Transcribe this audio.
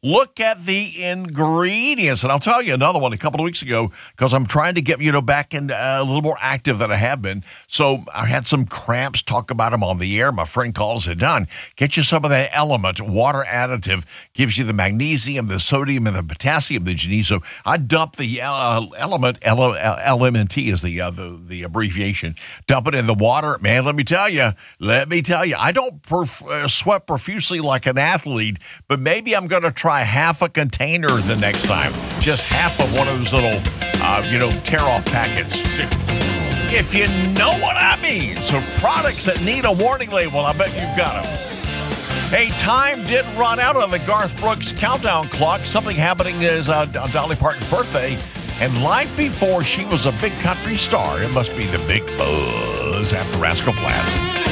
Look at the ingredients. And I'll tell you another one a couple of weeks ago because I'm trying to get, back in a little more active than I have been. So I had some cramps, talk about them on the air. My friend calls it done. Get you some of that Element water additive. Gives you the magnesium, the sodium, and the potassium that you need. So I dump the Element, LMNT is the abbreviation. Dump it in the water. Man, let me tell you, I don't sweat profusely like an athlete, but maybe I'm going to try half a container the next time. Just half of one of those little, tear-off packets. If you know what I mean. So products that need a warning label, I bet you've got them. Hey, time did run out on the Garth Brooks countdown clock. Something happening is on Dolly Parton's birthday. And like before, she was a big country star. It must be the big buzz after Rascal Flatts.